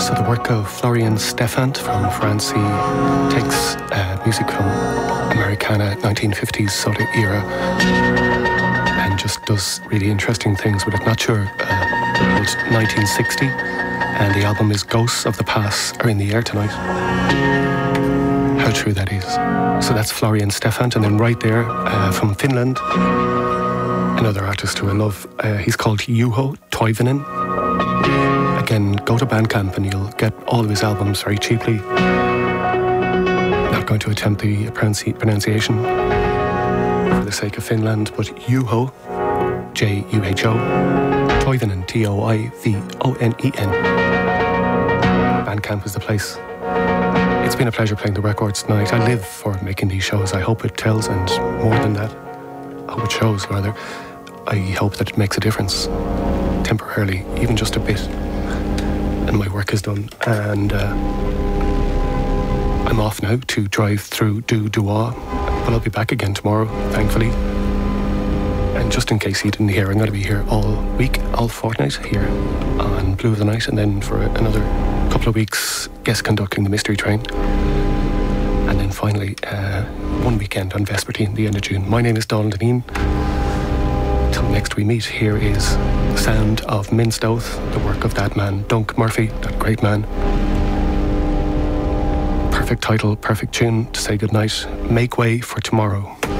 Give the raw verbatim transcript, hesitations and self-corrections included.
So the work of Florian Steffant from France. He takes uh, music from Americana, nineteen fifties sort of era, and just does really interesting things with it. Not sure, uh, it's nineteen sixty, and the album is Ghosts of the Past Are in the Air Tonight. How true that is. So that's Florian Steffant, and then right there, uh, from Finland, another artist who I love, uh, he's called Juho Toivonen. Again, go to Bandcamp and you'll get all of his albums very cheaply. Not going to attempt the pronunci- pronunciation for the sake of Finland, but Juho, J U H O, Toivonen, T O I V O N E N. Bandcamp is the place. It's been a pleasure playing the records tonight. I live for making these shows. I hope it tells, and more than that, I hope it shows, rather. I hope that it makes a difference, temporarily, even just a bit. And my work is done. And uh, I'm off now to drive through Du Duois, but I'll be back again tomorrow, thankfully. And just in case you didn't hear, I'm going to be here all week, all fortnight, here on Blue of the Night, and then for another couple of weeks, guest conducting the Mystery Train. And then finally, uh, one weekend on Vespertine, the end of June. My name is Donald Deneen. Till next we meet, here is the sound of Minstoth, the work of that man, Dunk Murphy, that great man. Perfect title, perfect tune to say goodnight. Make Way for Tomorrow.